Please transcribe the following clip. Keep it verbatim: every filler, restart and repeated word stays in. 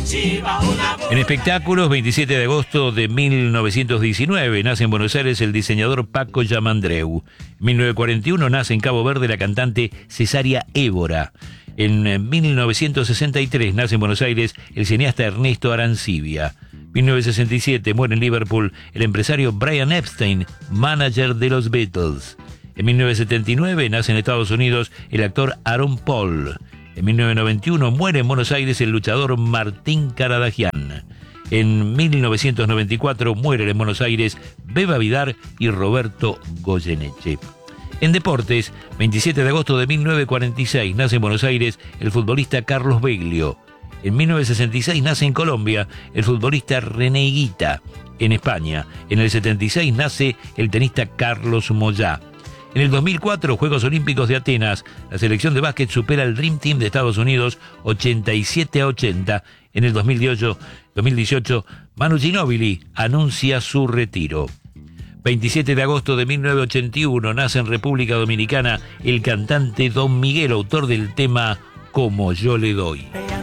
En espectáculos, veintisiete de agosto de mil novecientos diecinueve, nace en Buenos Aires el diseñador Paco Yamandreu. En mil novecientos cuarenta y uno nace en Cabo Verde la cantante Cesaria Évora. En mil novecientos sesenta y tres nace en Buenos Aires el cineasta Ernesto Arancibia. En mil novecientos sesenta y siete muere en Liverpool el empresario Brian Epstein, manager de los Beatles. En mil novecientos setenta y nueve nace en Estados Unidos el actor Aaron Paul. En mil novecientos noventa y uno muere en Buenos Aires el luchador Martín Caradagian. En mil novecientos noventa y cuatro mueren en Buenos Aires Beba Vidar y Roberto Goyeneche. En deportes, veintisiete de agosto de mil novecientos cuarenta y seis nace en Buenos Aires el futbolista Carlos Beglio. En mil novecientos sesenta y seis nace en Colombia el futbolista René Higuita. En España, en el setenta y seis nace el tenista Carlos Moyá. En el dos mil cuatro, Juegos Olímpicos de Atenas, la selección de básquet supera al Dream Team de Estados Unidos ochenta y siete a ochenta. En el dos mil dieciocho, Manu Ginóbili anuncia su retiro. veintisiete de agosto de mil novecientos ochenta y uno nace en República Dominicana el cantante Don Miguel, autor del tema Como yo le doy.